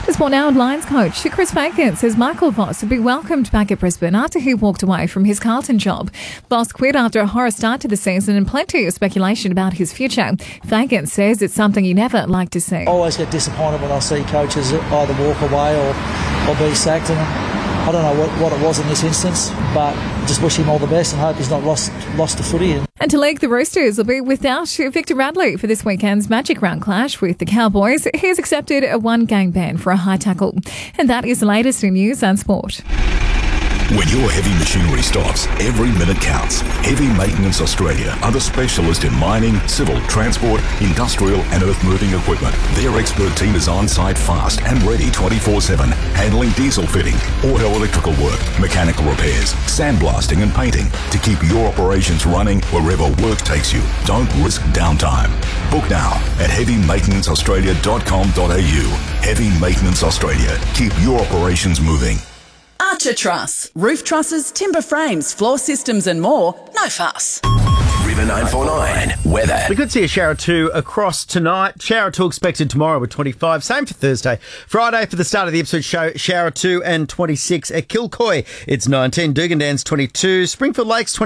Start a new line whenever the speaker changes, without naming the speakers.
The Sport Now Lions coach Chris Fagan says Michael Voss will be welcomed back at Brisbane after he walked away from his Carlton job. Voss quit after a horror start to the season and plenty of speculation about his future. Fagan says it's something he never liked to see.
I always get disappointed when I see coaches either walk away or be sacked. And I don't know what it was in this instance, but just wish him all the best and hope he's not lost the footy.
And to league, the Roosters will be without Victor Radley for this weekend's Magic Round clash with the Cowboys. He's accepted a one-game ban for a high tackle. And that is the latest in news and sport.
When your heavy machinery stops, every minute counts. Heavy Maintenance Australia are the specialist in mining, civil, transport, industrial and earth-moving equipment. Their expert team is on-site fast and ready 24/7, handling diesel fitting, auto electrical work, mechanical repairs, sandblasting and painting to keep your operations running wherever work takes you. Don't risk downtime. Book now at heavymaintenanceaustralia.com.au. Heavy Maintenance Australia. Keep your operations moving.
Archer Truss. Roof trusses, timber frames, floor systems and more. No fuss.
River 949 weather.
We could see a shower or two across tonight. Shower or two expected tomorrow with 25. Same for Thursday. Friday for the start of the Ipswich show. Shower 2 and 26 at Kilcoy. It's 19. Dugandan's 22. Springfield Lakes 20.